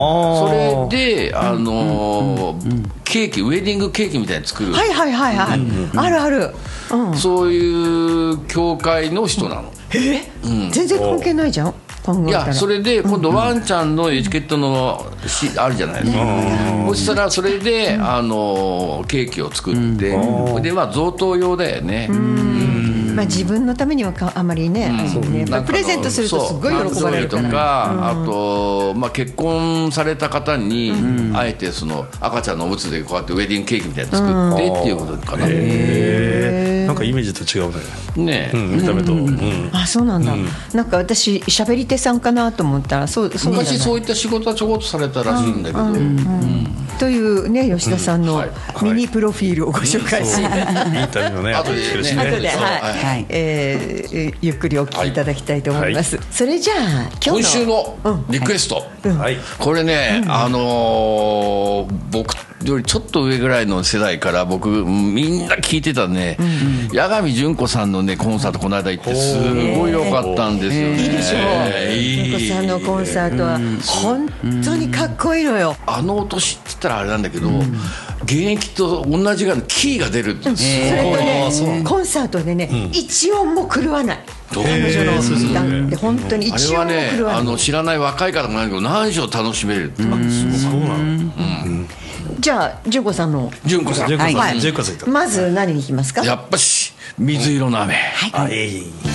それでケーキ、ウェディングケーキみたいに作る、 はいはいはいはい、あるある、 そういう協会の人なの。 全然関係ないじゃん、考えたら。 いや、それで今度ワンちゃんのエチケットのあるじゃないですか、そしたらそれでケーキを作って、で贈答用だよね。 自分のためにはあまりね、プレゼントするとすごい喜ばれるから。 とか、あと、結婚された方にあえてその赤ちゃんのおむつでこうやってウェディングケーキみたいに作ってっていうことかな。 なんかイメージと違うね。見た目と。 あ、そうなんだ。なんか私喋り手さんかなと思ったら、 昔そういった仕事はちょこっとされたらしいんだけど。 というね、吉田さんのミニプロフィールをご紹介し、 インタビューのね、 後でゆっくりお聞きいただきたいと思います。それじゃあ今週のリクエスト、これね、僕よりちょっと上ぐらいの世代からみんな聞いてたね、八神純子さんのねコンサートこの間行ってすごい良かったんですよね。 いいでしょう。純子さんのコンサートは本当にかっこいいのよ。 お年って言ったらあれなんだけど、現役と同じぐらいのキーが出るって、 それとね、コンサートでね、一音も狂わない。彼女の歌って本当に一音も狂わない。 あれはね、知らない若い方もないけど何章楽しめる。そうなの。 じゃあ純子さんの純子さん、 まず何にいきますか。 やっぱし水色の雨。 はい。